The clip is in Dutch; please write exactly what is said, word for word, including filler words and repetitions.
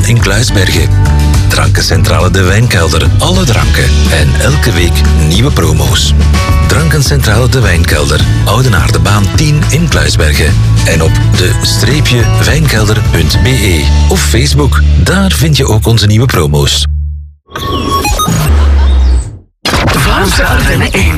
in Kluisbergen. Drankencentrale De Wijnkelder. Alle dranken. En elke week nieuwe promo's. Drankencentrale De Wijnkelder. Oudenaardebaan tien in Kluisbergen. En op de wijnkelder punt b e. Of Facebook. Daar vind je ook onze nieuwe promo's. Vlaamse Ardennen één.